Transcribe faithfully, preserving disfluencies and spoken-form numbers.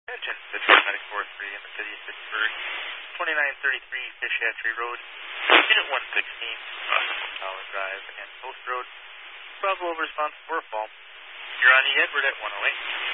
Attention, Pittsburgh Medic four three in the city of Pittsburgh, twenty-nine thirty-three Fish Hatchery Road, Unit one sixteen, Tower Drive, and Post Road. Bravo response for fall. You're on the Edward at one oh eight.